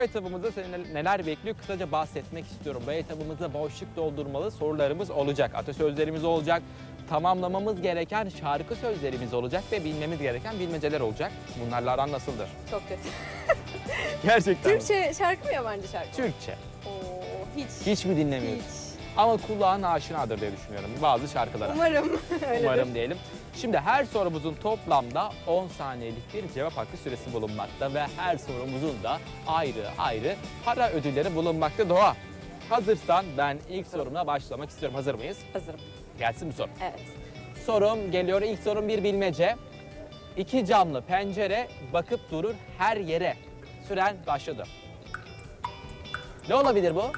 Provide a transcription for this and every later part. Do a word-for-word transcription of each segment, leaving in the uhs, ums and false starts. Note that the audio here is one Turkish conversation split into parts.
Bu etabımızda seni neler bekliyor kısaca bahsetmek istiyorum. Bu etabımızda boşluk doldurmalı sorularımız olacak, atasözlerimiz olacak, tamamlamamız gereken şarkı sözlerimiz olacak ve bilmemiz gereken bilmeceler olacak. Bunlarla aran nasıldır? Çok kötü. Gerçekten mi? Türkçe şarkı mı yabancı şarkı mı? Türkçe. Oo, hiç. Hiç mi dinlemiyorsun? Hiç. Ama kulağın aşinadır diye düşünüyorum bazı şarkılara. Umarım öyledir. Umarım diyelim. Şimdi her sorumuzun toplamda on saniyelik bir cevap hakkı süresi bulunmakta ve her sorumuzun da ayrı ayrı para ödülleri bulunmakta. Doğa, hazırsan ben ilk sorumla başlamak istiyorum. Hazır mıyız? Hazırım. Gelsin mi soru? Evet. Sorum geliyor. İlk sorum bir bilmece. İki camlı pencere bakıp durur her yere. Süren başladı. Ne olabilir bu?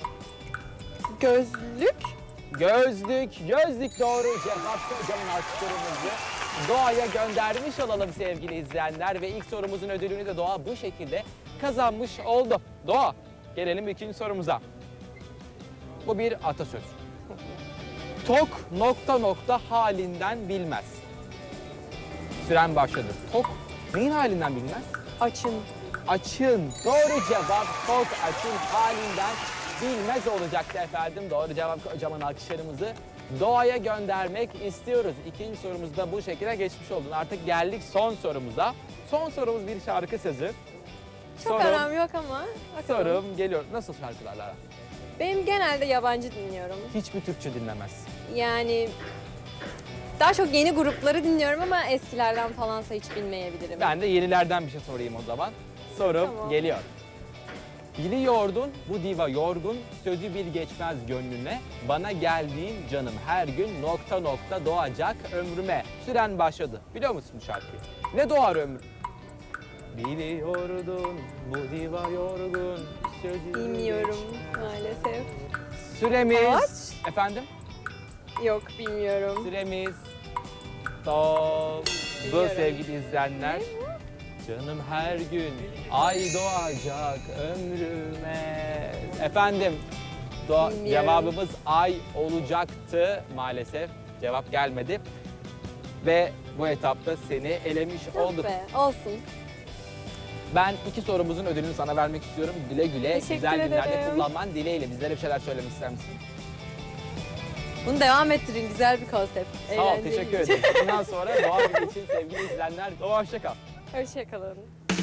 Gözlük. Gözlük, gözlük doğru cevap. Kocaman alkışlarımızı Doğa'ya göndermiş olalım sevgili izleyenler ve ilk sorumuzun ödülünü de Doğa bu şekilde kazanmış oldu. Doğa, gelelim ikinci sorumuza. Bu bir atasöz. Tok nokta nokta halinden bilmez. Süren başladı. Tok neyin halinden bilmez? Açın. Açın. Doğru cevap tok açın halinden bilmez olacaktı efendim. Doğru cevap kocaman alkışlarımızı Doğa'ya göndermek istiyoruz. İkinci sorumuz da bu şekilde geçmiş oldun. Artık geldik son sorumuza. Son sorumuz bir şarkı sözü. Çok Sorum- aram yok ama. Bakalım. Sorum geliyor. Nasıl şarkılarla aran? Benim genelde yabancı dinliyorum. Hiçbir Türkçe dinlemez. Yani daha çok yeni grupları dinliyorum ama eskilerden falansa hiç bilmeyebilirim. Ben de yenilerden bir şey sorayım o zaman. Sorum Tamam. geliyor. Biliyordun bu diva yorgun, sözü bir geçmez gönlüne. Bana geldiğin canım her gün nokta nokta doğacak ömrüme. Süren başladı. Biliyor musun bu şarkıyı? Ne doğar ömrüm? Biliyordun bu diva yorgun, sözü Bilmiyorum geçmez. maalesef. Süremiz... Ağaç? Efendim? Yok bilmiyorum. Süremiz... Doldu Biliyorum. sevgili izleyenler. Canım her gün ay doğacak ömrüme. Efendim doğa, Bilmiyorum. cevabımız ay olacaktı maalesef. Cevap gelmedi. Ve bu etapta seni elemiş Yok olduk. be, olsun. Ben iki sorumuzun ödülünü sana vermek istiyorum. Güle güle Teşekkür güzel günlerde ederim. kullanman dileğiyle. Bizlere bir şeyler söylemek ister misin? Bunu devam ettirin. Güzel bir konsept. Sağ ol, Eğlenceli. teşekkür ederim. Bundan sonra Doğa Günü için sevgili izleyenler, Doğa hoşça kal. Hoşçakalın.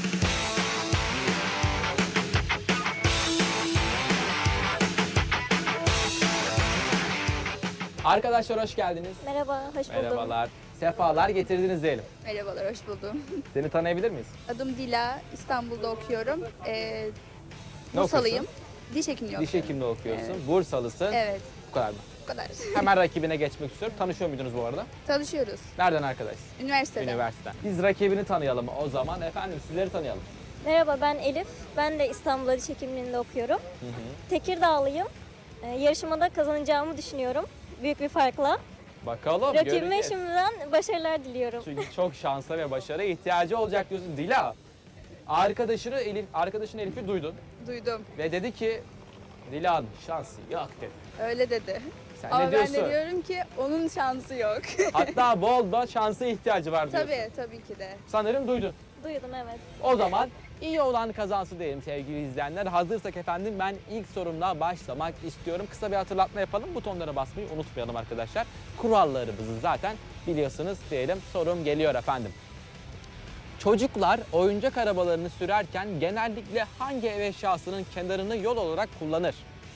Arkadaşlar hoş geldiniz. Merhaba, hoş buldum. Merhabalar. Sefalar getirdiniz diyelim. Merhabalar, hoş buldum. Seni tanıyabilir miyiz? Adım Dila, İstanbul'da okuyorum. Ee, Ne Bursalıyım. okuyorsun? Diş hekimliği Diş okuyorum. hekimliği okuyorsun. Evet. Bursalısın. Evet, Bu kadar mı? bu kadar. Hemen rakibine geçmek istiyorum. Tanışıyor muydunuz bu arada? Çalışıyoruz. Nereden arkadaş? Üniversitede. Üniversiteden. Biz rakibini tanıyalım o zaman. Efendim sizleri tanıyalım. Merhaba, ben Elif. Ben de İstanbul'da diş hekimliğinde okuyorum. Tekirdağlıyım. Ee, yarışmada kazanacağımı düşünüyorum. Büyük bir farkla. Bakalım Rakibime göreceğiz. şimdiden başarılar diliyorum. Çünkü çok şansa ve başarıya ihtiyacı olacak diyorsun. Dila, arkadaşını Elif, arkadaşın Elif'i duydun Duydum. ve dedi ki Dila'nın şansı yok dedi. Öyle dedi. Sen Ama ne ben diyorsun? de diyorum ki onun şansı yok. Hatta bol da şansa ihtiyacı var diyorsun. tabii, tabii ki de. Sanırım duydun. Duydum, evet. O zaman iyi olan kazansın diyelim sevgili izleyenler. Hazırsak efendim ben ilk sorumla başlamak istiyorum. Kısa bir hatırlatma yapalım. Butonlara basmayı unutmayalım arkadaşlar. Kurallarımızı zaten biliyorsunuz diyelim. Sorum geliyor efendim. Çocuklar oyuncak arabalarını sürerken genellikle hangi ev eşyasının kenarını yol olarak kullanır?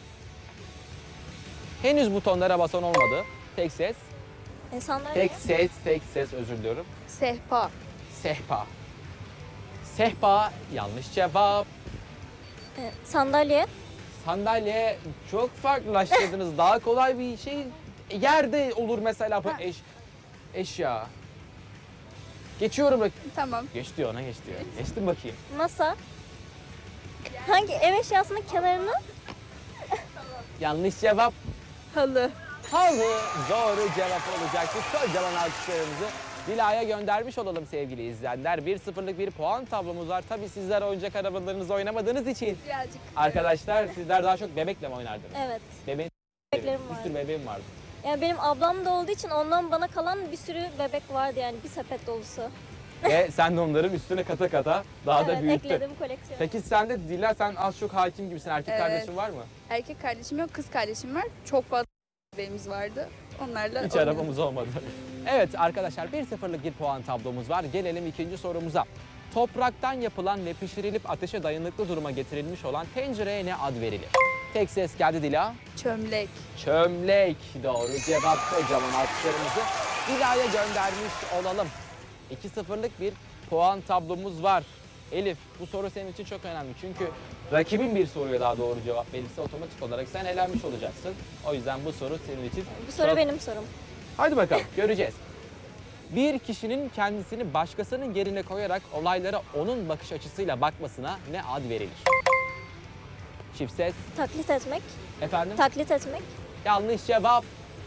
Henüz butonlara basan olmadı. Tek ses, E, sandalye, tek ses, tek ses özür diliyorum. Sehpa. Sehpa. Sehpa yanlış cevap. e, sandalye, Sandalye çok farklılaştırdınız. Daha kolay bir şey. Yerde olur mesela bu Ha. eş, eşya. Geçiyorum. bak- Tamam. Geç diyor ona geç diyor. Geçtim bakayım. masa. Hangi ev eşyasının kenarını? Yanlış cevap. Halı. Halı doğru cevap olacaktı. Kocaman alkışlarımızı Dila'ya göndermiş olalım sevgili izleyenler. bir sıfırlık bir puan tablomuz var. Tabii sizler oyuncak arabalarınızı oynamadığınız için. Birazcık. Arkadaşlar sizler daha çok bebekle mi oynardınız? Evet. Bebeğin Bebeklerim bir var. sürü bebeğim vardı. Yani benim ablam da olduğu için ondan bana kalan bir sürü bebek vardı, yani bir sepet dolusu. Ve sen de onların üstüne kata kata daha da Evet, büyüttün. ekledim koleksiyona. Peki sen de Dila, sen az çok hakim gibisin. Erkek Evet. kardeşin var mı? Erkek kardeşim yok, kız kardeşim var. Çok fazla bebeğimiz vardı. Onlarla Hiç oynadım. arabamız olmadı. Evet arkadaşlar, bir sıfırlık bir puan tablomuz var. Gelelim ikinci sorumuza. Topraktan yapılan ve pişirilip ateşe dayanıklı duruma getirilmiş olan tencereye ne ad verilir? Tek ses geldi Dila. Çömlek. Çömlek. Doğru cevap, kocaman alkışlarımızı Dila'ya göndermiş olalım. iki sıfırlık bir puan tablomuz var. Elif, bu soru senin için çok önemli. Çünkü rakibin bir soruya daha doğru cevap verirse otomatik olarak sen elenmiş olacaksın. O yüzden bu soru senin için Bu soru çok... benim sorum. Hadi bakalım, göreceğiz. Bir kişinin kendisini başkasının yerine koyarak olaylara onun bakış açısıyla bakmasına ne ad verilir? Çift ses. Taklit etmek. Efendim? Taklit etmek. Yanlış cevap.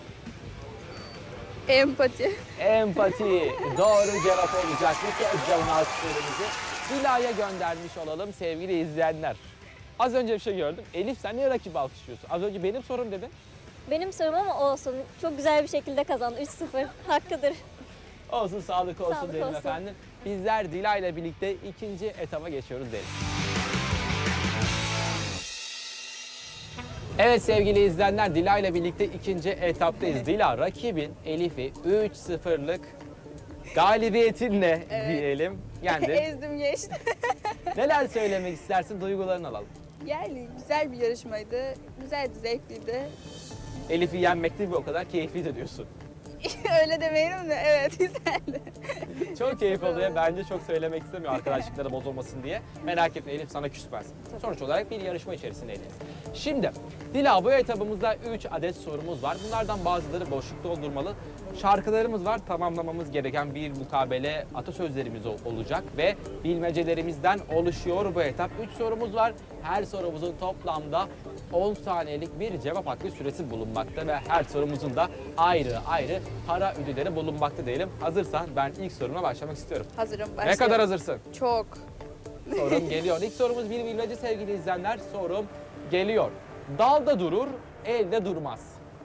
Empati. Empati. Doğru cevap olacak. Kocaman alkışlarımızı Dila'ya göndermiş olalım sevgili izleyenler. Az önce bir şey gördüm. Elif, sen niye rakibi alkışlıyorsun? Az önce benim sorum dedin. Benim sorum ama olsun. Çok güzel bir şekilde kazandı. üç sıfır. Hakkıdır. Olsun, sağlık olsun Sağlık dedim olsun. efendim. Bizler Dila ile birlikte ikinci etaba geçiyoruz dedim. Evet sevgili izleyenler, Dila ile birlikte ikinci etaptayız. Dila, rakibin Elif'i üç sıfırlık galibiyetinle Evet. diyelim yendi. Ezdim geçti. Neler söylemek istersin? Duygularını alalım. Yani güzel bir yarışmaydı. Güzeldi, zevkliydi. Elif'i yenmek de bir o kadar keyifli de diyorsun. Öyle demeyelim de evet güzeldi. Çok keyif oluyor. Bence çok söylemek istemiyor arkadaşlıkları bozulmasın diye. Merak etme Elif, sana küsmez. Sonuç olarak bir yarışma içerisindeyiz. Şimdi Dila, bu etabımızda üç adet sorumuz var. Bunlardan bazıları boşluk doldurmalı. Şarkılarımız var. Tamamlamamız gereken bir mukabele atasözlerimiz ol- olacak ve bilmecelerimizden oluşuyor bu etap. üç sorumuz var. Her sorumuzun toplamda on saniyelik bir cevap hakkı süresi bulunmakta ve her sorumuzun da ayrı ayrı para ödülleri bulunmakta diyelim. Hazırsan ben ilk soruma başlamak istiyorum. Hazırım. Ne Başlayalım. kadar hazırsın? Çok. Sorum geliyor. İlk sorumuz bir bilmece sevgili izleyenler. Sorum geliyor. Dalda durur, elde durmaz.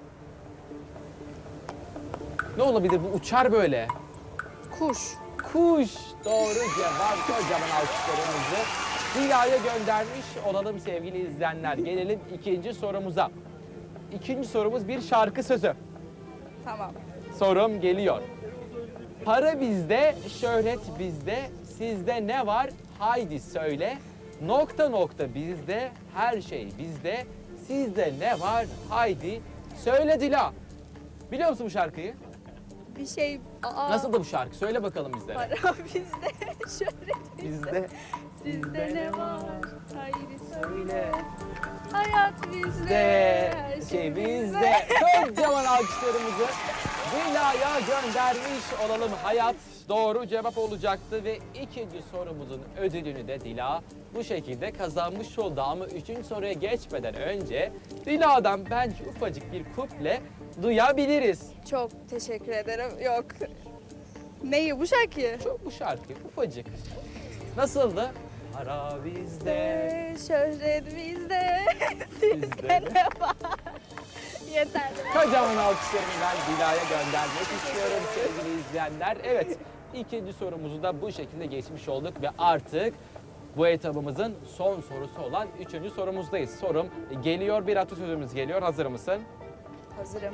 Ne olabilir bu? Uçar böyle. Kuş. Kuş. Doğru cevap. Kocaman alkışlarımızı Dila'ya göndermiş olalım sevgili izleyenler. Gelelim ikinci sorumuza. İkinci sorumuz bir şarkı sözü. Tamam. Sorum geliyor. Para bizde, şöhret bizde, sizde ne var? Haydi söyle. Nokta nokta bizde, her şey bizde, sizde ne var? Haydi söyle Dila. Biliyor musun bu şarkıyı? Bir şey... Aa, Nasıl da bu şarkı? Söyle bakalım bizlere. Para bizde, şöhret bizde. Bizde. Sizde ne var? Haydi söyle. Söyle. Hayat bizde. Bizde, Her şey bizde. Kocaman alkışlarımızı Dila'ya göndermiş olalım. Hayat doğru cevap olacaktı ve ikinci sorumuzun ödülünü de Dila bu şekilde kazanmış oldu. Ama üçüncü soruya geçmeden önce Dila'dan bence ufacık bir kuple duyabiliriz. Çok teşekkür ederim. Yok. Neyi bu şarkıyı? Çok bu şarkı ufacık. Nasıldı? Para bizde. Şöhret bizde. Bizde. Sizde ne var? Yeter. Kocaman alkışlarımı ben Dila'ya göndermek istiyorum sevgili izleyenler. Evet, ikinci sorumuzu da bu şekilde geçmiş olduk ve artık bu etabımızın son sorusu olan üçüncü sorumuzdayız. Sorum geliyor, bir atasözümüz geliyor. Hazır mısın? Hazırım.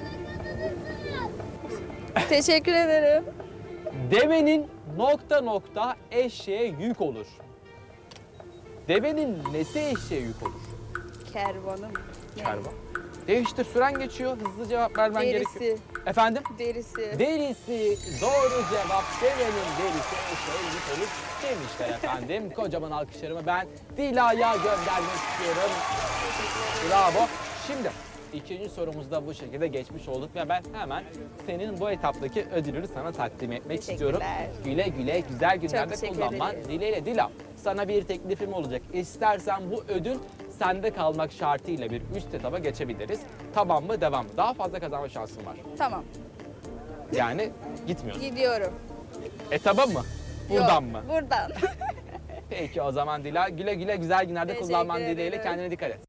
Teşekkür ederim. Devenin nokta nokta eşeğe yük olur. Devenin nesi eşeğe yük olur? Kervanım. Ne? Kervan. Değiştir, süren geçiyor. Hızlı cevap vermen gerekiyor. Derisi. Efendim? Derisi. Derisi doğru cevap. Devenin derisi eşeğe yük olur demişler efendim. Kocaman alkışlarımı ben Dila'ya göndermek istiyorum. Bravo. Şimdi ikinci sorumuzda bu şekilde geçmiş olduk ve ben hemen senin bu etaptaki ödülünü sana takdim etmek istiyorum. Güle güle güzel günlerde teşekkür kullanman ederim. dileğiyle. Dila, sana bir teklifim olacak. İstersen bu ödül sende kalmak şartıyla bir üst etaba geçebiliriz. Tamam mı, devam mı? Daha fazla kazanma şansın var. Tamam. Yani gitmiyorsun. Gidiyorum. Etaba mı? Buradan Yok, mı? Buradan. Peki o zaman Dila, güle güle güzel günlerde Teşekkür kullanman dileğiyle, ederim. kendine dikkat et.